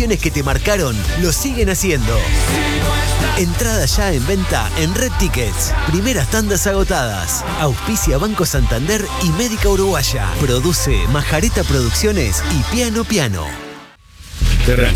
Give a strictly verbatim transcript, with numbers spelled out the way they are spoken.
canciones que te marcaron lo siguen haciendo. Entrada ya en venta en Red Tickets. Primeras tandas agotadas. Auspicia Banco Santander y Médica Uruguaya. Produce Majareta Producciones y Piano Piano.